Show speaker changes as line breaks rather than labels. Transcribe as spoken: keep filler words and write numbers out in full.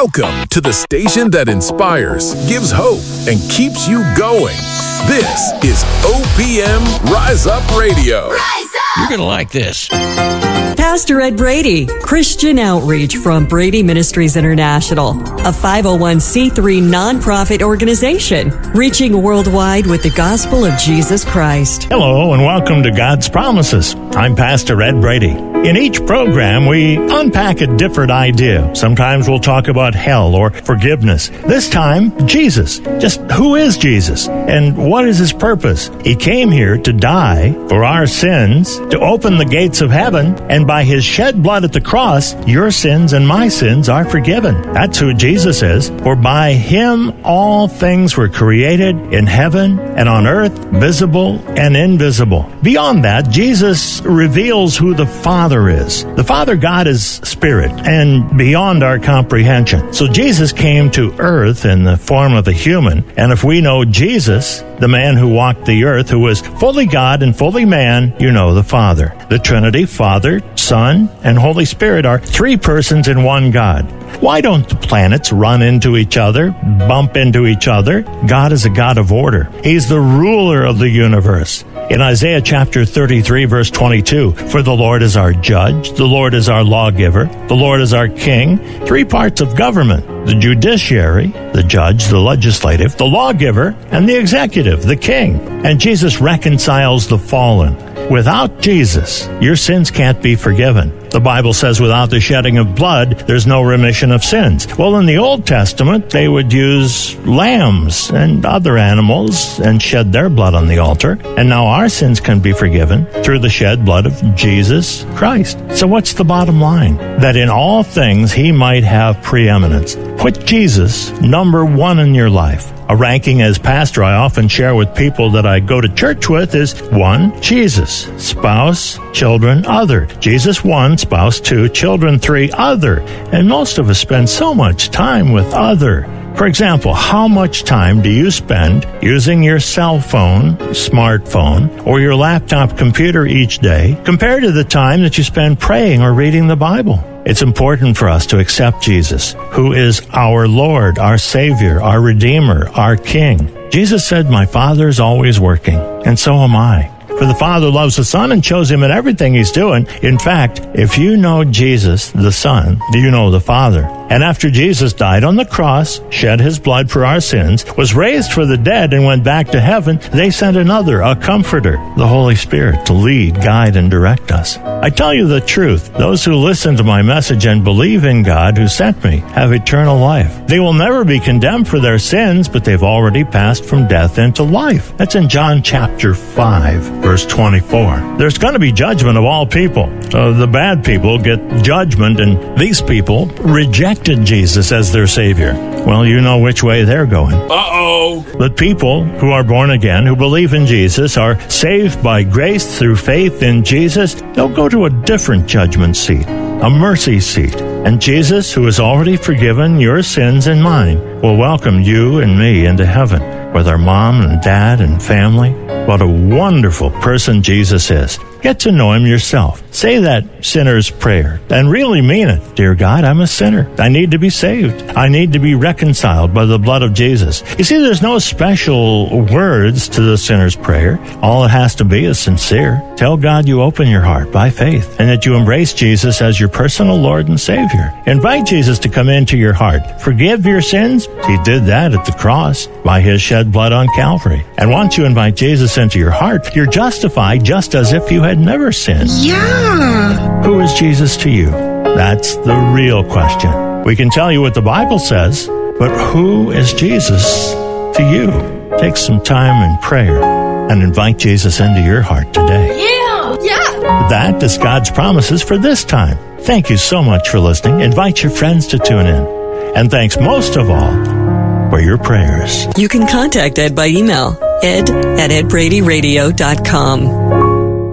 Welcome to the station that inspires, gives hope, and keeps you going. This is O P M Rise Up Radio.
Rise up!
You're going to like this.
Pastor Ed Brady, Christian Outreach from Brady Ministries International, a five oh one c three nonprofit organization reaching worldwide with the gospel of Jesus Christ.
Hello and welcome to God's Promises. I'm Pastor Ed Brady. In each program, we unpack a different idea. Sometimes we'll talk about hell or forgiveness. This time, Jesus. Just who is Jesus? And what is his purpose? He came here to die for our sins, to open the gates of heaven, and by his shed blood at the cross, your sins and my sins are forgiven. That's who Jesus is. For by him all things were created in heaven and on earth, visible and invisible. Beyond that, Jesus reveals who the Father is. The Father God is spirit and beyond our comprehension. So Jesus came to earth in the form of a human. And if we know Jesus, the man who walked the earth, who was fully God and fully man, you know the Father. The Trinity, Father, Son, and Holy Spirit are three persons in one God. Why don't the planets run into each other, bump into each other? God is a God of order. He's the ruler of the universe. In Isaiah chapter thirty-three, verse twenty-two, for the Lord is our judge, the Lord is our lawgiver, the Lord is our king. Three parts of government: the judiciary, the judge, the legislative, the lawgiver, and the executive, the king. And Jesus reconciles the fallen. Without Jesus, your sins can't be forgiven. The Bible says without the shedding of blood, there's no remission of sins. Well, in the Old Testament, they would use lambs and other animals and shed their blood on the altar. And now our sins can be forgiven through the shed blood of Jesus Christ. So what's the bottom line? That in all things, he might have preeminence. Put Jesus number one in your life. A ranking as pastor I often share with people that I go to church with is one, Jesus, spouse, children, other. Jesus one, spouse two, children three, other. And most of us spend so much time with other. For example, how much time do you spend using your cell phone, smartphone, or your laptop computer each day compared to the time that you spend praying or reading the Bible? It's important for us to accept Jesus, who is our Lord, our Savior, our Redeemer, our King. Jesus said, my Father is always working, and so am I. For the Father loves the Son and shows him in everything he's doing. In fact, if you know Jesus, the Son, you know the Father. And after Jesus died on the cross, shed his blood for our sins, was raised for the dead, and went back to heaven, they sent another, a comforter, the Holy Spirit, to lead, guide, and direct us. I tell you the truth, those who listen to my message and believe in God who sent me have eternal life. They will never be condemned for their sins, but they've already passed from death into life. That's in John chapter five, verse twenty-four. There's going to be judgment of all people. So the bad people get judgment, and these people reject Jesus as their Savior. Well, you know which way they're going.
Uh-oh.
But people who are born again, who believe in Jesus, are saved by grace through faith in Jesus, they'll go to a different judgment seat, a mercy seat. And Jesus, who has already forgiven your sins and mine, will welcome you and me into heaven with our mom and dad and family. What a wonderful person Jesus is. Get to know him yourself. Say that sinner's prayer and really mean it. Dear God, I'm a sinner. I need to be saved. I need to be reconciled by the blood of Jesus. You see, there's no special words to the sinner's prayer. All it has to be is sincere. Tell God you open your heart by faith and that you embrace Jesus as your personal Lord and Savior. Invite Jesus to come into your heart. Forgive your sins. He did that at the cross by his shed blood on Calvary. And once you invite Jesus into your heart, you're justified just as if you had never sinned.
Yeah.
Who is Jesus to you? That's the real question. We can tell you what the Bible says, but who is Jesus to you? Take some time in prayer and invite Jesus into your heart today.
Yeah. Yeah.
That is God's promises for this time. Thank you so much for listening. Invite your friends to tune in. And thanks most of all for your prayers.
You can contact Ed by email, ed at ed brady radio dot com.